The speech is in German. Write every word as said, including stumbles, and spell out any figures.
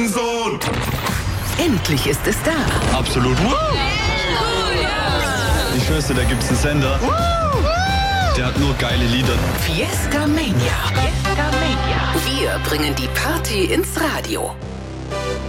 Sohn. Endlich ist es da. Absolut. Ich schwör's dir, da gibt's einen Sender. Der hat nur geile Lieder. Fiesta Mania. Fiesta Mania. Wir bringen die Party ins Radio.